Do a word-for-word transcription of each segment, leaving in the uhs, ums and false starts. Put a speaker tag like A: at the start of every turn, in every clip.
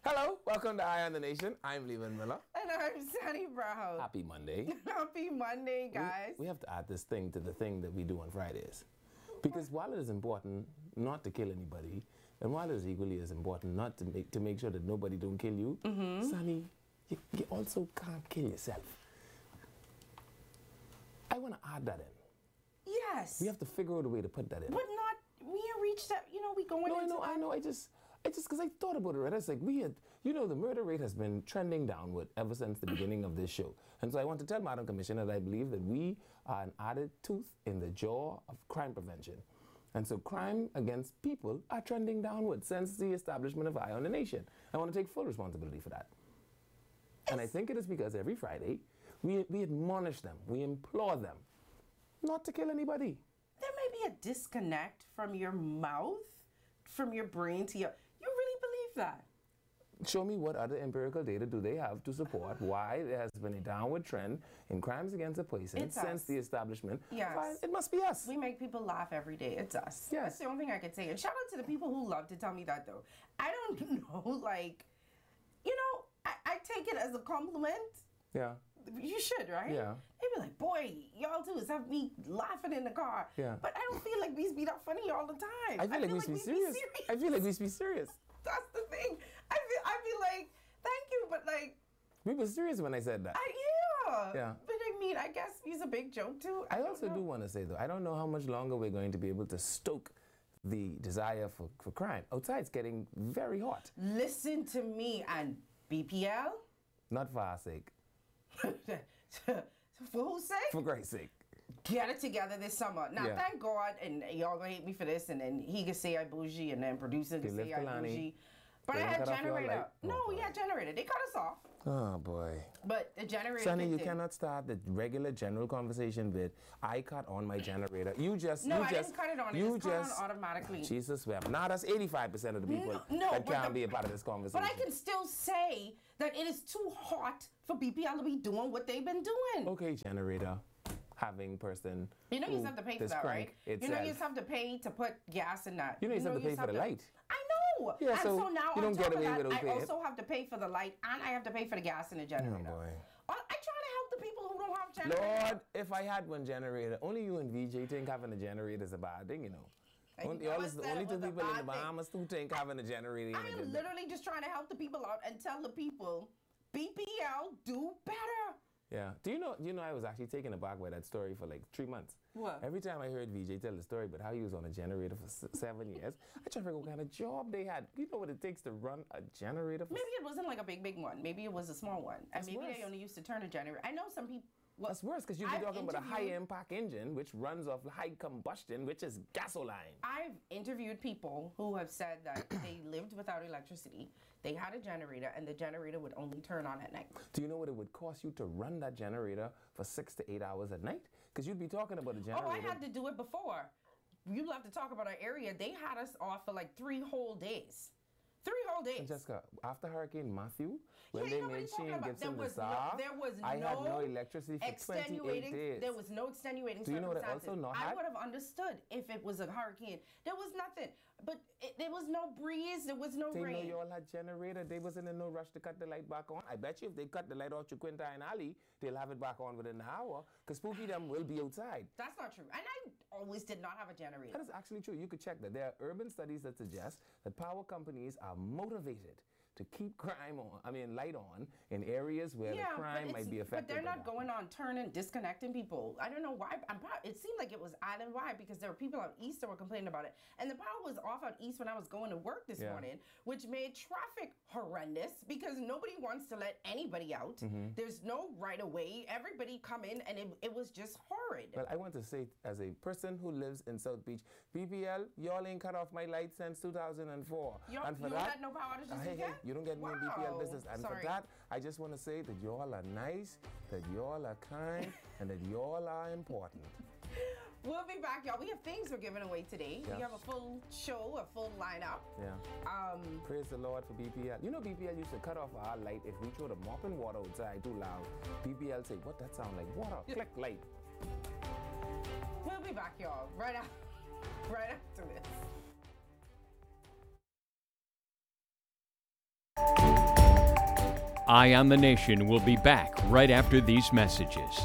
A: Hello, welcome to Eye on the Nation. I'm Leland Miller.
B: And I'm Sunny Brown.
A: Happy Monday.
B: Happy Monday, guys.
A: We, we have to add this thing to the thing that we do on Fridays. Because while it is important not to kill anybody, and while it is equally as important not to make to make sure that nobody don't kill you, mm-hmm. Sunny, you, you also can't kill yourself. I want to add that in.
B: Yes.
A: We have to figure out a way to put that in.
B: But not, we ain't reached that, you know, we going
A: no,
B: into
A: I know,
B: that.
A: I know, I just... I just, because I thought about it, right? It's like we had, you know, the murder rate has been trending downward ever since the beginning of this show. And so I want to tell Madam Commissioner that I believe that we are an added tooth in the jaw of crime prevention. And so crime against people are trending downward since the establishment of Eye on the Nation. I want to take full responsibility for that. And I think it is because every Friday, we, we admonish them, we implore them not to kill anybody.
B: There may be a disconnect from your mouth, from your brain to your... You really believe that?
A: Show me what other empirical data do they have to support why there has been a downward trend in crimes against a person
B: It's
A: since
B: us.
A: the establishment.
B: Yes.
A: Fine, it must be us.
B: We make people laugh every day. It's us.
A: Yes.
B: That's the only thing I can say. And shout out to the people who love to tell me that, though. I don't know, like, you know, I, I take it as a compliment.
A: Yeah.
B: You should, right?
A: Yeah.
B: They be like, boy, y'all do is have me laughing in the car.
A: Yeah.
B: But I don't feel like we be that funny all the time.
A: I feel like we should be serious. I feel like we should be serious.
B: That's the thing. I feel I feel like, thank you, but like...
A: We were serious when I said that.
B: I, yeah.
A: Yeah.
B: But I mean, I guess he's a big joke, too.
A: I,
B: I
A: also
B: know.
A: do want to say, though, I don't know how much longer we're going to be able to stoke the desire for, for crime. Outside, it's getting very hot.
B: Listen to me and B P L?
A: Not for our sake.
B: For whose sake?
A: For Christ's sake.
B: Get it together this summer. Now,
A: Yeah.
B: thank God, and y'all gonna hate me for this, and then he can say I bougie, and then producer can
A: They
B: say I
A: left Kalani.
B: bougie. But
A: They
B: I
A: didn't
B: had
A: cut off your
B: generator.
A: light?
B: No,
A: Oh,
B: we
A: boy.
B: had generator. They cut us off.
A: Oh, boy.
B: But the generator.
A: Sonny, you
B: kicked in.
A: cannot start the regular general conversation with, I cut on my generator. You just,
B: No,
A: you
B: I
A: just,
B: didn't cut it on. It
A: you
B: just cut on automatically.
A: Jesus wept. Now that's eighty-five percent of the people
B: No, no,
A: that
B: but
A: can't
B: the-
A: be a part of this conversation.
B: But I can still say that it is too hot for B P L to be doing what they've been doing.
A: Okay, generator, having person.
B: You know you
A: who
B: used to have to pay for
A: this
B: that,
A: crank
B: right? You know
A: itself.
B: you used to have to pay to put gas in that.
A: You know you used to have to pay
B: used
A: for the light.
B: I know.
A: Yeah,
B: and
A: so
B: so, now
A: you don't
B: on
A: get
B: top
A: away
B: of that,
A: without
B: I
A: paying.
B: also have to pay for the light and I have to pay for the gas in the generator.
A: Oh, boy.
B: I, I try to help the people who don't have generators.
A: Lord, if I had one generator, only you and V J think having a generator is a bad thing, you know.
B: And
A: Only,
B: you
A: all
B: never
A: is the
B: said
A: only
B: it
A: two
B: was a
A: people in the
B: bad thing.
A: Bahamas who think having a generator
B: I
A: is a good
B: am
A: thing.
B: literally just trying to help the people out and tell the people, B P L, do better.
A: Yeah. Do you know, you know, I was actually taken aback by that story for like three months.
B: What?
A: Every time I heard V J tell the story about how he was on a generator for s seven years, I tried to figure out what kind of job they had. You know what it takes to run a generator for
B: Maybe it wasn't like a big, big one. Maybe it was a small one.
A: That's
B: and maybe
A: worse.
B: they only used to turn a generator. I know some people... Well,
A: That's worse because you'd be
B: I've
A: talking about a
B: interviewed-
A: high-impact engine which runs off high combustion, which is gasoline.
B: I've interviewed people who have said that they lived without electricity. They had a generator, and the generator would only turn on at night.
A: Do you know what it would cost you to run that generator for six to eight hours at night? Because you'd be talking about a generator.
B: Oh, I had to do it before. You love to talk about our area. They had us off for like three whole days. Three whole days.
A: Jessica, after Hurricane Matthew, when
B: Yeah,
A: they
B: you know what
A: made
B: he's talking
A: Shane
B: about.
A: Gibson
B: There
A: the
B: was
A: czar,
B: no, there was
A: I
B: no
A: had no electricity for twenty-eight
B: extenuating.
A: days.
B: There was no extenuating
A: Do you know what I
B: circumstances.
A: also not
B: I
A: had?
B: would have understood if it was a hurricane. There was nothing. But it, there was no breeze. There was no
A: They know
B: rain.
A: you all had generator. They wasn't in no rush to cut the light back on. I bet you if they cut the light off to Quinta and Ali, they'll have it back on within an hour because Spooky them will be outside.
B: That's not true. And I always did not have a generator.
A: That is actually true. You could check that. There are urban studies that suggest that power companies are motivated to keep crime on, I mean, light on in areas where the crime
B: but
A: might
B: it's-
A: be affected.
B: But they're
A: by
B: not
A: that.
B: going on turning, disconnecting people. I don't know why. I'm proud. It seemed like it was island-wide because there were people out east that were complaining about it. And the power was off out east when I was going to work this
A: Yeah.
B: morning, which made traffic horrendous because nobody wants to let anybody out.
A: Mm-hmm.
B: There's no right of way. Everybody come in, and it, it was just horrid.
A: Well, I want to say, as a person who lives in South Beach, B P L, y'all ain't cut off my light since two thousand four.
B: You,
A: and for
B: you
A: that,
B: had no power outages
A: uh, hey, hey,
B: again?
A: you don't get me in B P L
B: Wow.
A: business. And
B: Sorry.
A: for that, I just want to say that y'all are nice, that y'all are kind, and that y'all are important.
B: We'll be back, y'all. We have things we're giving away today.
A: Yeah.
B: We have a full show, a full lineup.
A: Yeah.
B: Um,
A: Praise the Lord for B P L. You know B P L used to cut off our light if we throw the mopping water outside too loud. B P L say, what that sound like? Water, click, light.
B: we'll be back, y'all, right after, right after this.
C: Eye on the Nation will be back right after these messages.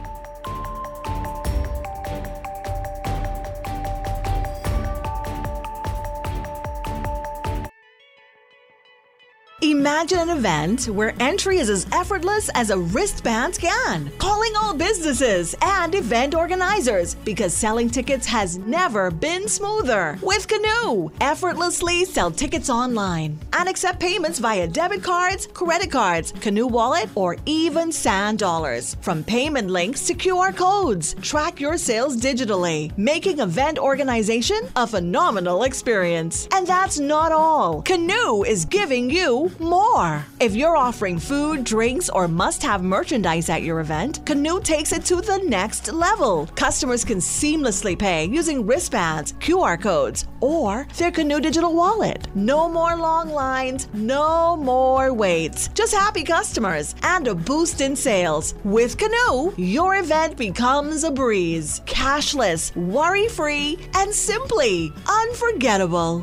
D: Imagine an event where entry is as effortless as a wristband can. Calling all businesses and event organizers because selling tickets has never been smoother. With Canoe, effortlessly sell tickets online and accept payments via debit cards, credit cards, Canoe Wallet, or even Sand Dollars. From payment links to Q R codes, track your sales digitally, making event organization a phenomenal experience. And that's not all. Canoe is giving you more. If you're offering food, drinks, or must-have merchandise at your event, Canoe takes it to the next level. Customers can seamlessly pay using wristbands, Q R codes, or their Canoe digital wallet. No more long lines, no more waits. Just happy customers and a boost in sales. With Canoe, your event becomes a breeze. Cashless, worry-free, and simply unforgettable.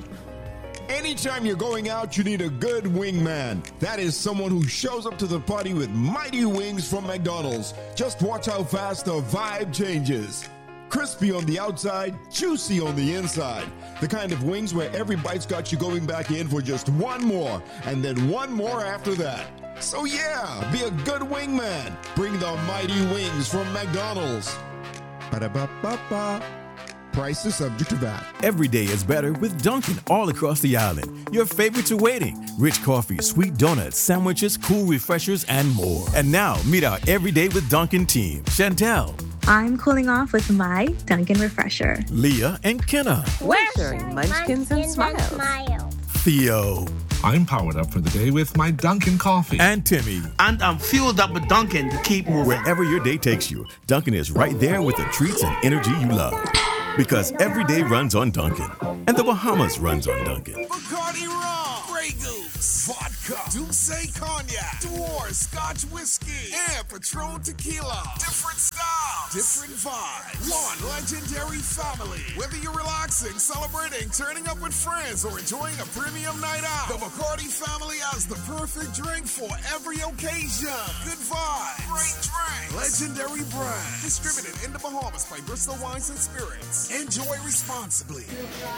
E: Anytime you're going out, you need a good wingman. That is someone who shows up to the party with mighty wings from McDonald's. Just watch how fast the vibe changes. Crispy on the outside, juicy on the inside. The kind of wings where every bite's got you going back in for just one more, and then one more after that. So yeah, be a good wingman. Bring the mighty wings from McDonald's. Ba-da-ba-ba-ba. Price is subject to V A T.
F: Every day is better with Dunkin' all across the island. Your favorites are waiting. Rich coffee, sweet donuts, sandwiches, cool refreshers, and more. And now, meet our Everyday with Dunkin' team. Chantel.
G: I'm cooling off with my Dunkin' Refresher.
F: Leah and Kenna.
H: We're sharing munchkins and smiles.
F: Theo.
I: I'm powered up for the day with my Dunkin' coffee.
F: And Timmy.
J: And I'm fueled up with Dunkin' to keep moving.
F: Wherever your day takes you, Dunkin' is right there with the treats and energy you love. Because every day runs on Dunkin', and the Bahamas runs on Dunkin'.
K: Bacardi rum, Grey Goose, vodka, Douce cognac, Dewar Scotch whiskey, and Patron tequila. Different styles, different vibes. One legendary family. Whether you're relaxing, celebrating, turning up with friends, or enjoying a premium night out, the Bacardi family has the perfect drink for every occasion. Good vibes, great drinks, legendary brand. Distributed in the Bahamas by Bristol Wines and Spirits. Enjoy responsibly.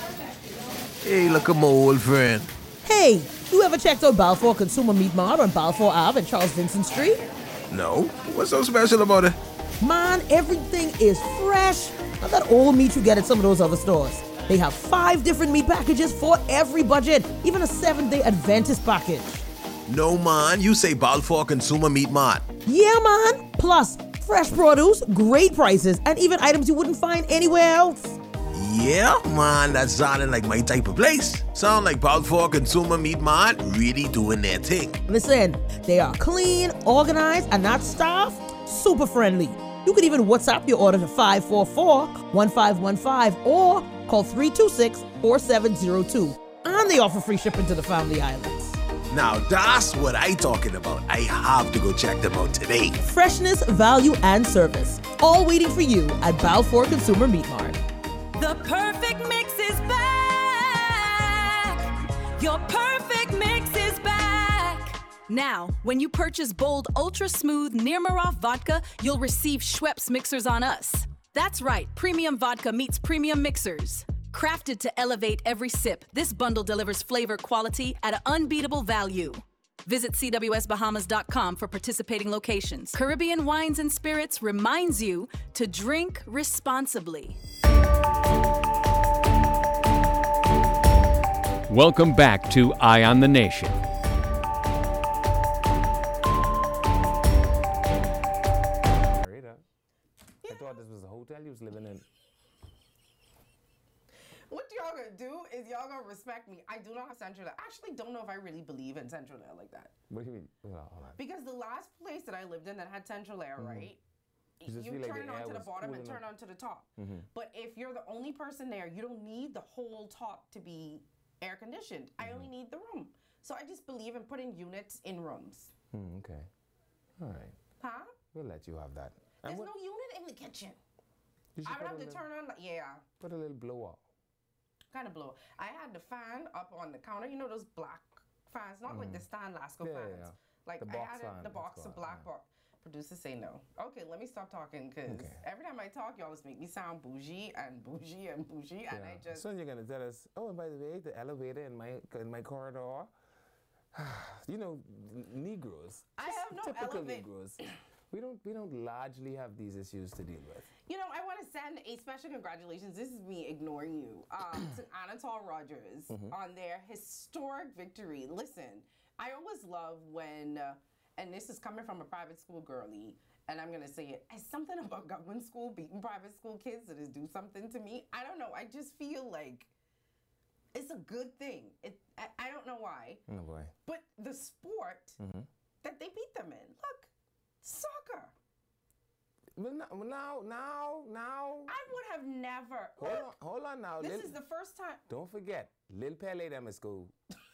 J: Hey, look at my old friend.
H: Hey, you ever checked out Balfour Consumer Meat Mart on Balfour Ave and Charles Vincent Street?
J: No? What's so special about it?
H: Man, everything is fresh. Not that old meat you get at some of those other stores. They have five different meat packages for every budget, even a seven-day Adventist package.
J: No, man. You say Balfour Consumer Meat Mart.
H: Yeah, man. Plus, fresh produce, great prices, and even items you wouldn't find anywhere else.
J: Yeah, man, that's sounding like my type of place. Sound like Balfour Consumer Meat Mart really doing their thing.
H: Listen, they are clean, organized, and that staff, super friendly. You could even WhatsApp your order to five four four, one five one five or call three two six, four seven zero two. And they offer free shipping to the Family Islands.
J: Now that's what I talking about. I have to go check them out today.
H: Freshness, value, and service. All waiting for you at Balfour Consumer Meat Mart.
L: The perfect mix is back. Your perfect mix is back. Now, when you purchase Bold Ultra Smooth Nirmaroff Vodka, you'll receive Schweppes Mixers on Us. That's right, premium vodka meets premium mixers. Crafted to elevate every sip, this bundle delivers flavor quality at an unbeatable value. Visit C W S Bahamas dot com for participating locations. Caribbean Wines and Spirits reminds you to drink responsibly.
C: Welcome back to Eye on the Nation.
A: I thought this was a hotel you was living in.
B: What y'all gonna do is y'all gonna respect me. I do not have Central Air. I actually don't know if I really believe in Central Air like that.
A: What do you mean? Well, hold on.
B: Because the last place that I lived in that had Central Air,
A: Mhm.
B: right?
A: You just
B: You
A: feel like
B: turn
A: the air
B: on to the
A: was
B: bottom
A: cool
B: and turn
A: enough.
B: on to the top.
A: Mhm.
B: But if you're the only person there, you don't need the whole top to be air conditioned. I only need the room. So I just believe in putting units in rooms.
A: Hmm, okay. All right.
B: Huh?
A: We'll let you have that. And
B: There's
A: what-
B: no unit in the kitchen.
A: You should
B: I would
A: put
B: have
A: a
B: to
A: little-
B: turn on, like, yeah,
A: Put a little blower.
B: kind of blow. I had the fan up on the counter. You know those black fans, not like the Stan Lasco
A: Yeah,
B: fans.
A: yeah, yeah.
B: Like
A: The
B: I
A: box
B: had a,
A: on,
B: the
A: it's
B: box of
A: called,
B: black
A: yeah.
B: box. Producers say no. Okay, let me stop talking because
A: Okay.
B: every time I talk, y'all just make me sound bougie and bougie and bougie, and I just.
A: So you're gonna tell us, oh, and by the way, the elevator in my in my corridor. You know, n- Negroes.
B: I
A: just
B: have no
A: typical
B: elevate-
A: Negroes. We don't we don't largely have these issues to deal with.
B: You know, I want to send a special congratulations. This is me ignoring you um, to Anatole Rogers
A: Mhm.
B: on their historic victory. Listen, I always love when, uh, and this is coming from a private school girly, and I'm gonna say it. It's something about government school beating private school kids that is do something to me. I don't know. I just feel like it's a good thing. It. I, I don't know why,
A: Oh boy.
B: but the sport
A: Mm-hmm.
B: that they beat them in. Look, soccer.
A: Well, no- well, now, now, now.
B: I would have never.
A: Hold
B: Look,
A: on, hold on now.
B: This
A: Lil-
B: is the first time.
A: Don't forget, Lil Pele them is go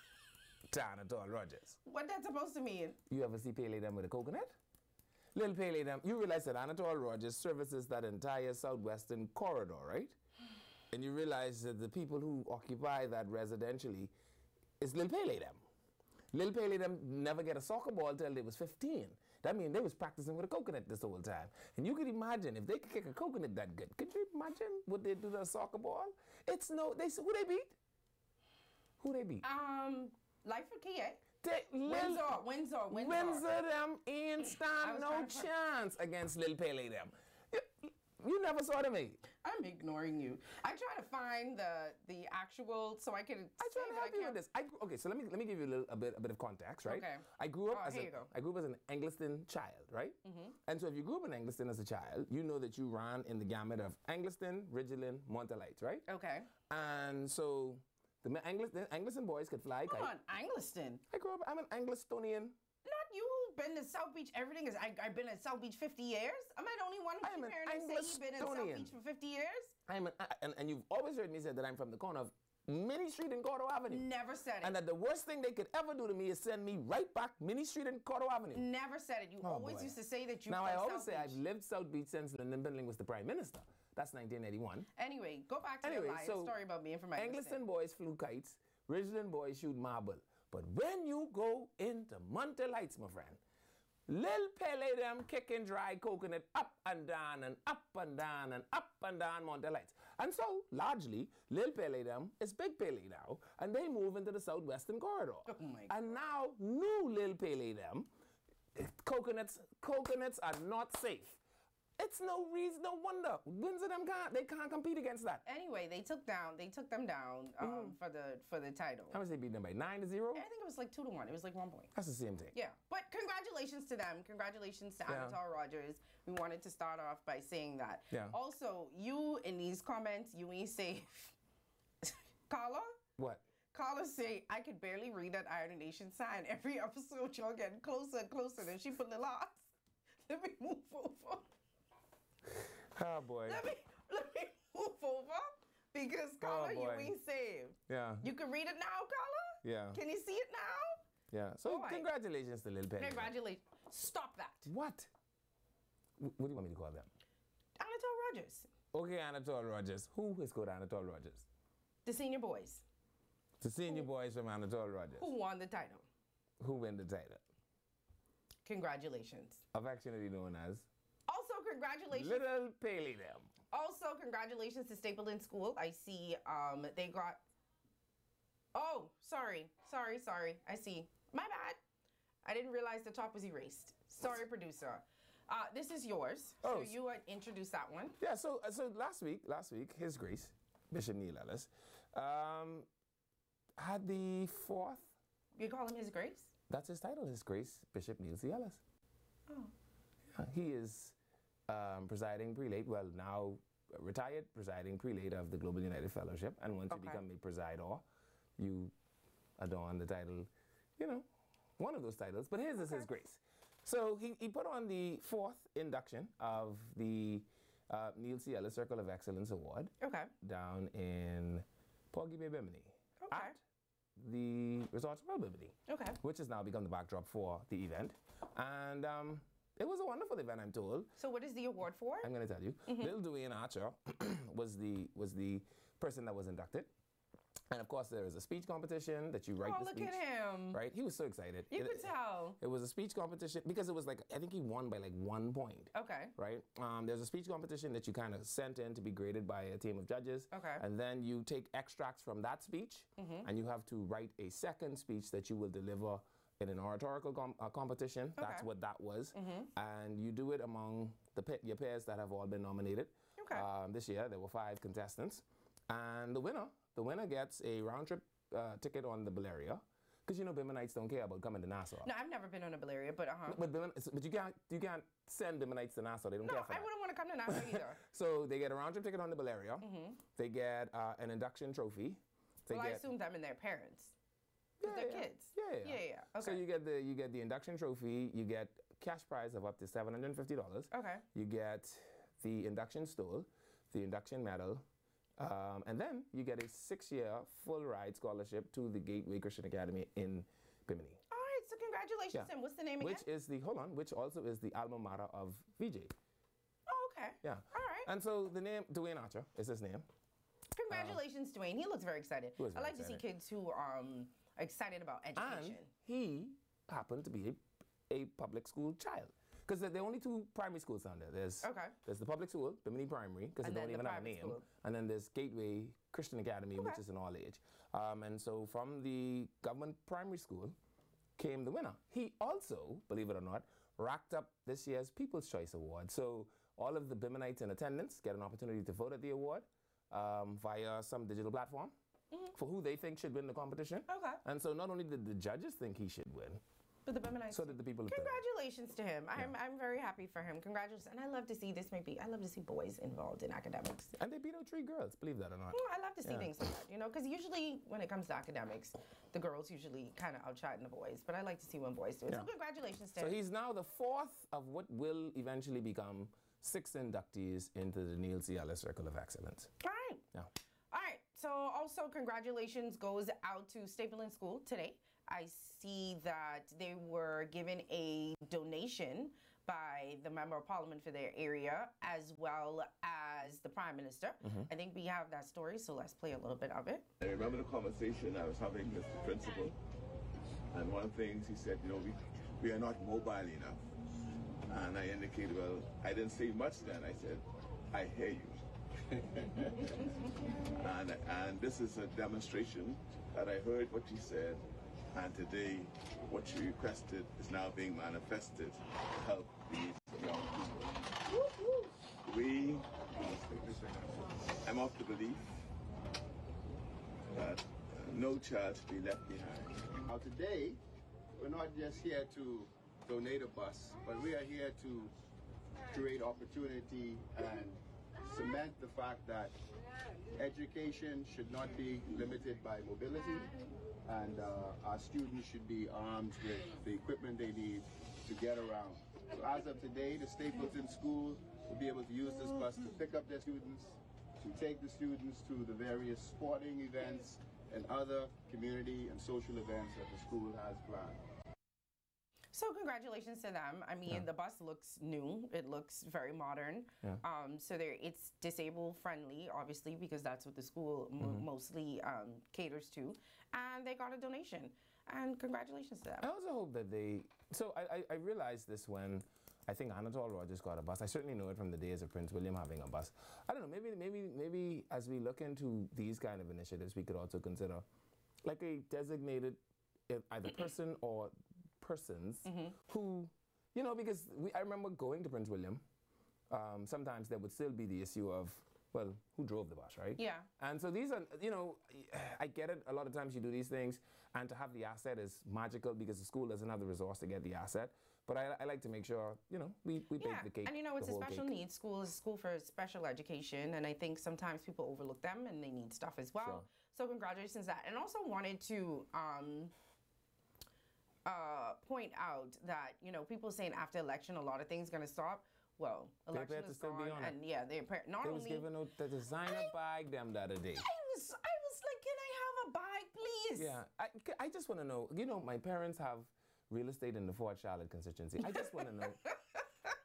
A: to Anatole Rogers.
B: What that's supposed to mean?
A: You ever see Pele them with a coconut? Lil Pele them, you realize that Anatole Rogers services that entire southwestern corridor, right? And you realize that the people who occupy that residentially is Lil Pele them. Lil Pele them never get a soccer ball till they was fifteen. That means they was practicing with a coconut this whole time. And you could imagine if they could kick a coconut that good. Could you imagine what they do to a soccer ball? It's no, they who they beat? Who they beat?
B: Um, Life for K A.
A: They,
B: Windsor, Windsor, Windsor.
A: Windsor them ain't
B: I
A: stand
B: was
A: no
B: trying to find-
A: chance against Lil Pele them. You, you never saw them, eh?
B: I'm ignoring you. I try to find the the actual so I can.
A: I try to help you with this. I, gr- okay, so let me let me give you a, little, a bit a bit of context, right?
B: Okay.
A: I grew up
B: Oh,
A: as
B: here
A: a,
B: you go.
A: I grew up as an Angliston child, right?
B: Mhm.
A: And so if you grew up in Angliston as a child, you know that you ran in the gamut of Angliston, Ridgeland, Montelites, right?
B: Okay.
A: And so the Ma- Angliston, Angliston boys could fly
B: Come
A: kite.
B: on, Angliston.
A: I grew up. I'm an Anglistonian.
B: Not you who've been to South Beach. Everything is. I, I've been at South Beach fifty years. Am I the only one who
A: I'm
B: keep
A: an
B: hearing them say you've been in South
A: Anglistonian.
B: Beach for fifty years?
A: I'm an, and, and you've always heard me say that I'm from the corner of Minnie Street and Cordo Avenue.
B: Never said it.
A: And that the worst thing they could ever do to me is send me right back Minnie Street and Cordo Avenue.
B: Never said it. You
A: Oh,
B: always
A: boy.
B: used to say that you.
A: Now,
B: from
A: I always
B: South
A: say
B: Beach.
A: I've lived South Beach since Lyndon Bindling was the prime minister. That's nineteen eighty-one.
B: Anyway, go back to
A: Anyway,
B: your lie.
A: so
B: story about being from Angliston.
A: Angliston boys flew kites, Ridgeland boys shoot marble. But when you go into Montelites, my friend, Lil Pele them kicking dry coconut up and down and up and down and up and down Montelites. And so, largely, Lil Pele them is Big Pele now, and they move into the southwestern corridor.
B: Oh my
A: and now, new Lil Pele them, coconuts, coconuts are not safe. It's no reason, no wonder. Windsor them can't, they can't compete against that.
B: Anyway, they took down. They took them down um, for the for the title.
A: How much they beat them by? Nine to zero?
B: I think it was like two to one. It was like one point.
A: That's the same thing.
B: Yeah, but congratulations to them. Congratulations to
A: Yeah.
B: Anatole Rogers. We wanted to start off by saying that.
A: Yeah.
B: Also, you in these comments, you ain't safe. Carla?
A: What?
B: Carla say, I could barely read that Iron Nation sign. Every episode, y'all getting closer and closer. Then she put the last. Let me move over.
A: Oh, boy.
B: Let me, let me move over. Because, Carla, you
A: boy.
B: ain't saved.
A: Yeah.
B: You can read it now, Carla?
A: Yeah.
B: Can you see it now?
A: Yeah. So,
B: All right.
A: congratulations to Lil Pele.
B: Congratulations. Stop that.
A: What? Wh- What do you want me to call them?
B: Anatole Rogers.
A: Okay, Anatole Rogers. Who is called Anatole Rogers?
B: The senior boys.
A: The senior boys from Anatole Rogers.
B: Who won the title?
A: Who win the title?
B: Congratulations.
A: Affectionately known as
B: Also, congratulations.
A: Little Pele them.
B: Also, congratulations to Stapleton School. I see um, they got. Oh, sorry. Sorry, sorry. I see. My bad. I didn't realize the top was erased. Sorry, producer. Uh, this is yours.
A: Oh.
B: So you uh, introduce that one.
A: Yeah, so uh, so last week, last week, His Grace, Bishop Neil Ellis, um, had the fourth.
B: You call him His Grace?
A: That's his title, His Grace, Bishop Neil C. Ellis.
B: Oh.
A: Yeah, he is um, presiding prelate, well, now retired presiding prelate of the Global United Fellowship. And once
B: Okay.
A: you become a presider, you adorn the title, you know, one of those titles. But his is His Grace. So he, he put on the fourth induction of the uh, Neil C. Ellis Circle of Excellence Award.
B: Okay.
A: Down in Porgy Bay, Bimini.
B: Okay.
A: At the Resorts World Bimini.
B: Okay.
A: Which has now become the backdrop for the event. And um, it was a wonderful event, I'm told.
B: So what is the award for?
A: I'm going to tell you.
B: Mhm.
A: Little Dwayne Archer was the was the person that was inducted. And of course, there is a speech competition that you write
B: Oh,
A: the
B: look
A: speech.
B: at him.
A: Right? He was so excited.
B: You
A: It-
B: could tell.
A: It was a speech competition because it was like, I think he won by like one point.
B: Okay.
A: Right? Um, there's a speech competition that you kind of sent in to be graded by a team of judges.
B: Okay.
A: And then you take extracts from that speech
B: Mhm.
A: and you have to write a second speech that you will deliver in an oratorical com- uh, competition. That's
B: Okay.
A: what that was.
B: Mhm.
A: And you do it among the pe- your peers that have all been nominated.
B: Okay.
A: Um, this year, there were five contestants. And the winner, the winner gets a round trip uh, ticket on the Balearia. Because you know, Biminites don't care about coming to Nassau.
B: No, I've never been on a Balearia, but uh huh.
A: But, Bimin- but you can't you can't send Biminites to Nassau. They don't
B: No,
A: care for
B: I
A: that.
B: wouldn't want to come to Nassau either.
A: So they get a round trip ticket on the Balearia.
B: Mhm.
A: They get uh, an induction trophy. They
B: Well, I
A: get,
B: assume them and their parents. 'Cause
A: Yeah,
B: they're
A: yeah.
B: kids.
A: Yeah, yeah.
B: Yeah, yeah.
A: So
B: Okay.
A: you get the you get the induction trophy. You get cash prize of up to seven hundred and fifty dollars.
B: Okay.
A: You get the induction stool, the induction medal, um, and then you get a six-year full ride scholarship to the Gateway Christian Academy in Bimini.
B: All right, so congratulations,
A: Yeah.
B: Tim. What's the name again?
A: Which is the hold on, which also is the alma mater of V J.
B: Oh, okay.
A: Yeah.
B: All right.
A: And so the name Dwayne Archer is his name.
B: Congratulations, Dwayne. He looks very excited.
A: He was
B: I
A: very
B: like to see
A: excited.
B: kids who um, are excited about education.
A: And he happened to be a, a public school child. Because there are only two primary schools down there. There's,
B: Okay.
A: there's the public school, Bimini Primary, because they
B: And
A: don't
B: then the
A: even have a
B: private
A: name.
B: school.
A: And then there's Gateway Christian Academy, which
B: Okay.
A: is an all age. Um, and so from the government primary school came the winner. He also, believe it or not, racked up this year's People's Choice Award. So all of the Biminites in attendance get an opportunity to vote at the award um, via some digital platform for who they think should win the competition.
B: Okay.
A: And so not only did the judges think he should win,
B: But the Biminites.
A: so did the people of Bimini.
B: Congratulations to him. I'm, I'm very happy for him. Congratulations. And I love to see this maybe, I love to see boys involved in academics.
A: And they beat out three girls, believe that or not.
B: Mm, I love to see
A: Yeah.
B: things like that, you know, because usually when it comes to academics, the girls usually kind of outshine the boys. But I like to see when boys do it. So
A: Yeah.
B: congratulations to
A: So
B: him.
A: he's now the fourth of what will eventually become six inductees into the Neil C. Ellis Circle of Excellence.
B: All right.
A: Yeah.
B: All right. So also congratulations goes out to Stapleton School today. I see that they were given a donation by the Member of Parliament for their area as well as the Prime Minister.
M: Mhm.
B: I think we have that story, so let's play a little bit of it.
M: I remember the conversation I was having with the principal, and one of the things he said, you know, we, we are not mobile enough. And I indicated, well, I didn't say much then. I said, I hear you. and, and this is a demonstration that I heard what you said, and today what you requested is now being manifested to help these young people. We, I'm of the belief that uh, no child should be left behind.
N: Now today, we're not just here to donate a bus, but we are here to create opportunity and cement the fact that education should not be limited by mobility, and uh, our students should be armed with the equipment they need to get around. So as of today, the Stapleton School will be able to use this bus to pick up their students, to take the students to the various sporting events and other community and social events that the school has planned.
B: So congratulations to them. I mean,
N: Yeah.
B: the bus looks new. It looks very modern.
A: Yeah.
B: Um, so there, it's disabled friendly, obviously, because that's what the school mo-
A: Mhm.
B: mostly um, caters to. And they got a donation. And congratulations to them.
A: I also hope that they. So I, I, I realized this when I think Anatole Rogers got a bus. I certainly know it from the days of Prince William having a bus. I don't know. Maybe maybe maybe as we look into these kind of initiatives, we could also consider like a designated uh, either person or persons who, you know, because we, I remember going to Prince William. Um, sometimes there would still be the issue of, well, who drove the bus, right?
B: Yeah.
A: And so these are, you know, I get it. A lot of times you do these things, and to have the asset is magical because the school doesn't have the resource to get the asset. But I, I like to make sure, you know, we, we
B: Yeah,
A: bake the cake.
B: and you know, it's
A: the
B: a
A: whole
B: special
A: cake.
B: needs school. It's a school for special education, and I think sometimes people overlook them and they need stuff as well.
A: Sure.
B: So congratulations to that. And also wanted to um, uh, point out that, you know, people saying after election a lot of things going to stop. Well,
A: They
B: election
A: better
B: is
A: still be
B: gone,
A: on it.
B: and yeah, they appar- not
A: They was
B: only.
A: giving out the designer bag them the other day.
B: I was, I was like, can I have a bag, please?
A: Yeah, I, I just want to know, you know, my parents have real estate in the Fort Charlotte constituency. I just want to know.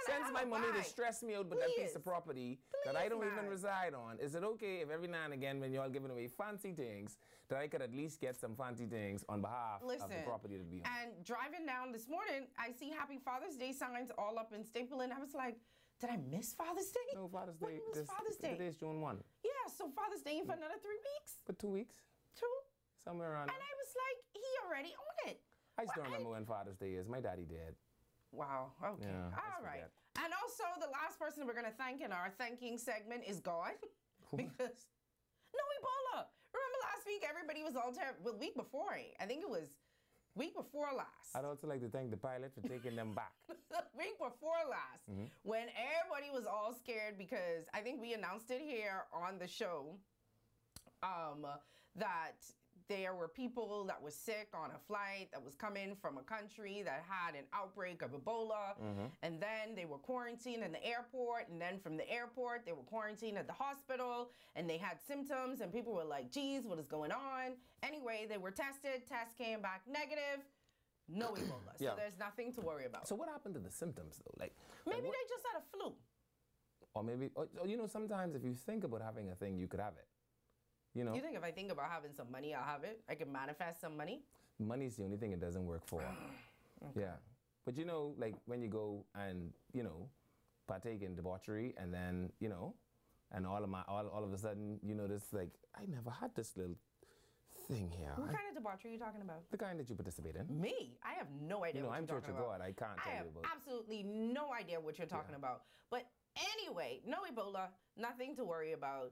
A: sends my money to stress me out with that piece of property that I don't
B: Please,
A: even
B: man.
A: reside on. Is it okay if every now and again, when y'all giving away fancy things, that I could at least get some fancy things on behalf
B: Listen,
A: of the property that we own?
B: And driving down this morning, I see Happy Father's Day signs all up in Stapleton. I was like, did I miss Father's Day?
A: No, Father's
B: When
A: Day.
B: was
A: this,
B: Father's Day?
A: Today's June first.
B: Yeah, so Father's Day in for another three weeks.
A: For two weeks.
B: Two.
A: Somewhere around.
B: And I was like, he already on it.
A: I still
B: Well,
A: remember when Father's Day is. My daddy did.
B: Wow. Okay.
A: Yeah, I
B: All right.
A: forget.
B: And also, the last person we're going to thank in our thanking segment is God. Because no Ebola. Remember last week, everybody was all terrible. Well, week before, I think it was week before last.
A: I'd also like to thank the pilot for taking them back.
B: Week before last,
A: Mhm.
B: when everybody was all scared because I think we announced it here on the show um, that there were people that were sick on a flight that was coming from a country that had an outbreak of Ebola.
A: Mhm.
B: And then they were quarantined in the airport. And then from the airport, they were quarantined at the hospital. And they had symptoms. And people were like, geez, what is going on? Anyway, they were tested. Test came back negative. No Ebola. So
A: Yeah.
B: there's nothing to worry about.
A: So what happened to the symptoms though? Like
B: Maybe
A: like, what-
B: they just had a flu.
A: or maybe or, or, you know, sometimes if you think about having a thing, you could have it. You know,
B: You think if I think about having some money, I'll have it? I can manifest some money?
A: money's the only thing it doesn't work for. Yeah. But you know, like when you go and, you know, partake in debauchery and then, you know, and all of my all, all of a sudden, you notice like I never had this little thing here.
B: What
A: I-
B: kind of debauchery are you talking about?
A: the kind that you participate in.
B: Me? I have no idea
A: You know,
B: what
A: I'm
B: you're
A: Church
B: talking
A: of
B: about.
A: God. I can't tell
B: I
A: you
B: have
A: about
B: absolutely no idea what you're talking about. But anyway, no Ebola, nothing to worry about.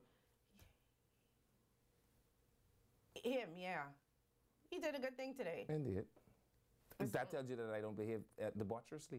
B: Him, yeah. He did a good thing today.
A: Indeed. That tells you that I don't behave uh, debaucherously.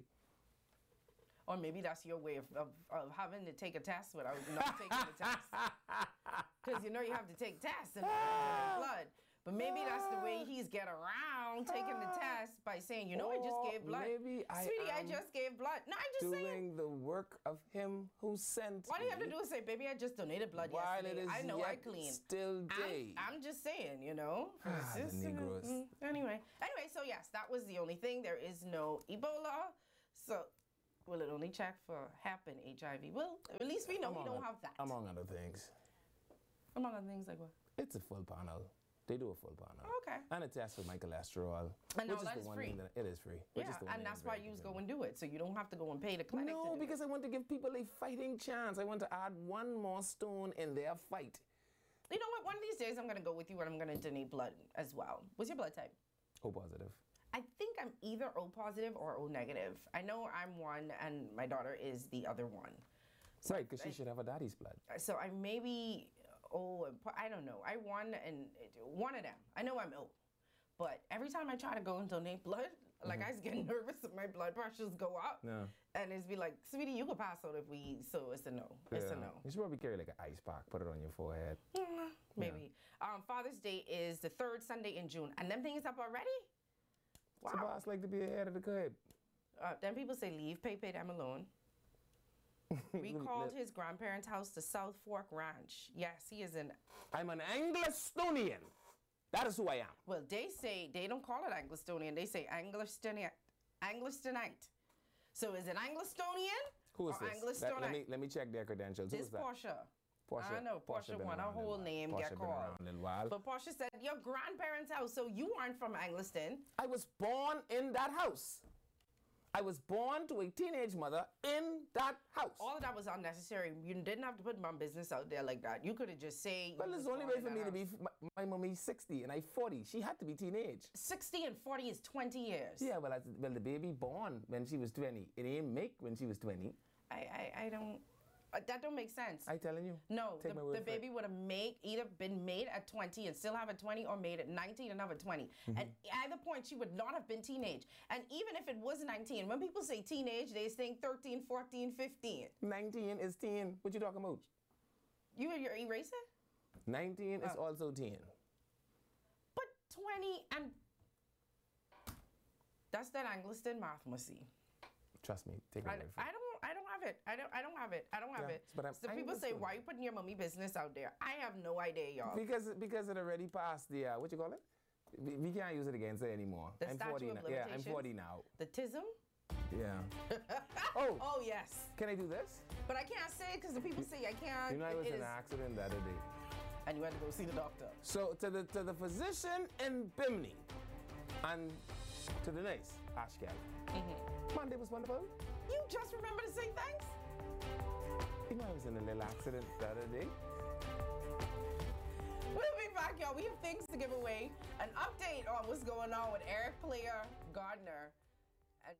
B: Or maybe that's your way of, of, of having to take a test without not taking the test. Because you know you have to take tests and blood. But maybe that's the way he's get around taking the test by saying, you know, I just
A: Or
B: gave blood.
A: maybe I
B: Sweetie, I
A: am
B: just gave blood. No, I'm just saying.
A: Doing the work of him who sent
B: All you have to
A: me
B: do is say, baby, I just donated blood
A: while
B: yesterday.
A: it is
B: I know I
A: yet
B: clean.
A: still day.
B: I'm, I'm just saying, you know.
A: Ah,
B: It's
A: the
B: just, uh,
A: Negroes.
B: mm, Anyway, anyway, so yes, that was the only thing. There is no Ebola. So will it only check for happen H I V? Well, at least we know we
A: Among
B: don't
A: oth-
B: have that.
A: Among other things.
B: Among other things like what?
A: It's a full panel. They do a full panel.
B: Okay.
A: And a test for my cholesterol.
B: And now
A: which is
B: that
A: the
B: is
A: one
B: free.
A: thing that it is free. Which
B: Yeah,
A: is the one
B: and
A: thing
B: that's
A: I'm
B: why
A: very
B: you
A: convinced.
B: go and do it. So you don't have to go and pay the clinic to
A: No,
B: do
A: because
B: it.
A: I want to give people a fighting chance. I want to add one more stone in their fight.
B: You know what? One of these days I'm going to go with you and I'm going to donate blood as well. What's your blood type?
A: O positive.
B: I think I'm either O positive or O negative. I know I'm one and my daughter is the other one.
A: Right, because she should have a daddy's blood.
B: So I maybe O, and po- I don't know. I won and one of them. I know I'm O. But every time I try to go and donate blood, like I was getting nervous that my blood pressures go up.
A: No.
B: And it's be like, sweetie, you could pass out if we, so it's a no. It's a
A: Yeah.
B: no.
A: You should probably carry like an ice pack, put it on your forehead.
B: Mm, maybe. Um, Father's Day is the third Sunday in June. And them things up already?
A: Wow. So boss like to be ahead of the curve.
B: Uh, then people say, leave, pay, pay them alone. We called his grandparents' house the South Fork Ranch. Yes, he is an...
A: I'm an Anglistonian. That is who I am.
B: Well, they say, they don't call it Anglistonian. They say Anglistonite. Anglistonite. So is it Anglistonian
A: Who is
B: or
A: this? Let,
B: Anglistonite?
A: let me let me check their credentials. Who
B: This
A: is that?
B: Portia.
A: Portia.
B: I know, Portia,
A: been
B: won a
A: around
B: whole
A: while.
B: name,
A: Portia
B: get
A: been
B: called.
A: around a little while.
B: But Portia said, your grandparents' house, so you aren't from Angliston.
A: I was born in that house. I was born to a teenage mother in that house.
B: All of that was unnecessary. You didn't have to put my business out there like that. You could have just say.
A: Well,
B: you
A: there's
B: was
A: only
B: born
A: way
B: in
A: for
B: that
A: me to
B: house.
A: be. f- My, my mommy's sixty and I'm forty. She had to be teenage.
B: sixty and forty is twenty years.
A: Yeah, well, that's, well, the baby born when she was twenty. It ain't make when she was twenty.
B: I, I, I don't. Uh, that don't make sense.
A: I telling you.
B: No,
A: Take
B: the,
A: my word
B: the
A: for it.
B: baby would have made either been made at twenty and still have a twenty, or made at nineteen and have a twenty.
A: Mm-hmm.
B: At either point, she would not have been teenage. And even if it was nineteen, when people say teenage, they think thirteen, fourteen, fifteen.
A: nineteen is teen. What you talking about?
B: You you're erasing?
A: nineteen is
B: Oh.
A: also teen.
B: But twenty and that's that Angliston math, Mussy.
A: Trust me. Take my
B: I,
A: word for
B: I
A: it.
B: don't I don't have it. I don't I don't have it. I don't have
A: Yeah,
B: it.
A: but I'm-
B: so
A: I
B: people say,
A: understand.
B: why are you putting your mommy business out there? I have no idea, y'all.
A: Because because it already passed the uh, what you call it? We, we can't use it against it anymore.
B: The
A: I'm
B: statute
A: forty
B: of
A: now. Yeah, I'm
B: limitations?
A: forty now.
B: The T I S M?
A: Yeah. Oh.
B: Oh, yes.
A: Can I do this?
B: But I can't say it because the people say I can't.
A: You know, I
B: It
A: was in
B: is-
A: an accident the other day.
B: And you had to go see the doctor.
A: So to the to the physician in Bimini and to the nurse, Ash Kelly.
B: Mm-hmm.
A: Monday was wonderful.
B: You just remember to say thanks?
A: You know, I was in a little accident the other day.
B: We'll be back, y'all. We have things to give away. An update on what's going on with Eric Player Gardner. And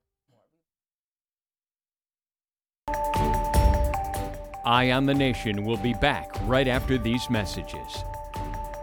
C: Eye on the Nation will be back right after these messages.